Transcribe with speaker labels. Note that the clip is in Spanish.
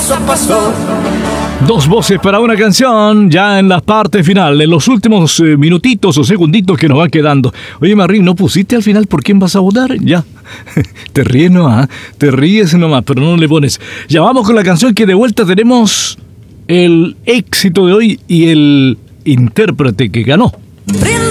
Speaker 1: paso a paso.
Speaker 2: Dos voces para una canción, ya en la parte final, en los últimos minutitos o segunditos que nos van quedando. Oye, Marín, ¿no pusiste al final por quién vas a votar? Ya. Te ríes nomás, te ríes nomás, pero no le pones. Ya vamos con la canción que de vuelta tenemos el éxito de hoy y el intérprete que ganó.
Speaker 1: Brinda